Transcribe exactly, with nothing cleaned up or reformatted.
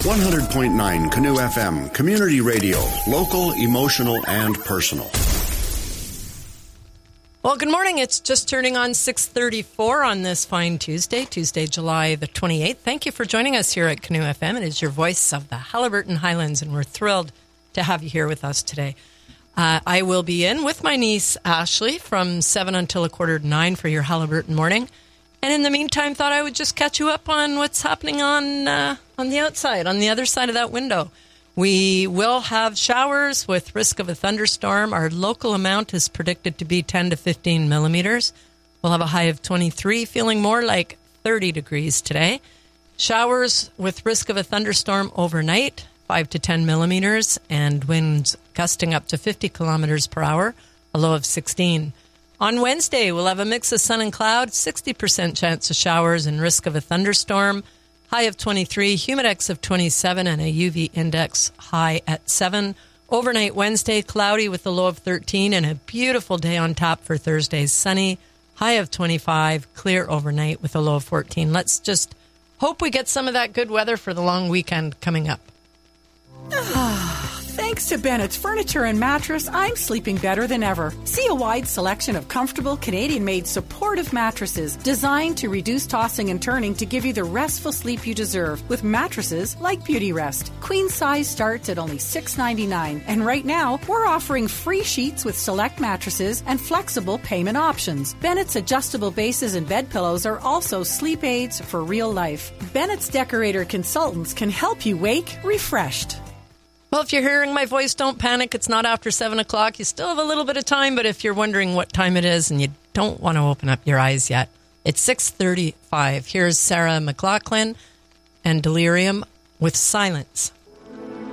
one hundred point nine Canoe F M, Community Radio, local, emotional, and personal. Well, good morning. It's just turning on six thirty-four on this fine Tuesday, Tuesday, July the twenty-eighth. Thank you for joining us here at Canoe F M. It is your voice of the Haliburton Highlands, and we're thrilled to have you here with us today. Uh, I will be in with my niece, Ashley, from seven until a quarter to nine for your Haliburton morning. And in the meantime, thought I would just catch you up on what's happening on uh, on the outside, on the other side of that window. We will have showers with risk of a thunderstorm. Our local amount is predicted to be ten to fifteen millimeters. We'll have a high of twenty-three, feeling more like thirty degrees today. Showers with risk of a thunderstorm overnight, five to ten millimeters, and winds gusting up to fifty kilometers per hour, a low of sixteen. On Wednesday, we'll have a mix of sun and cloud, sixty percent chance of showers and risk of a thunderstorm, high of twenty-three, humidex of twenty-seven, and a U V index high at seven. Overnight Wednesday, cloudy with a low of thirteen, and a beautiful day on top for Thursday, sunny, high of twenty-five, clear overnight with a low of fourteen. Let's just hope we get some of that good weather for the long weekend coming up. Thanks to Bennett's Furniture and Mattress, I'm sleeping better than ever. See a wide selection of comfortable Canadian-made supportive mattresses designed to reduce tossing and turning to give you the restful sleep you deserve with mattresses like Beauty Rest. Queen size starts at only six dollars and ninety-nine cents. And right now, we're offering free sheets with select mattresses and flexible payment options. Bennett's adjustable bases and bed pillows are also sleep aids for real life. Bennett's Decorator Consultants can help you wake refreshed. Well, if you're hearing my voice, don't panic. It's not after seven o'clock. You still have a little bit of time, but if you're wondering what time it is and you don't want to open up your eyes yet, it's six thirty-five. Here's Sarah McLachlan and Delirium with Silence.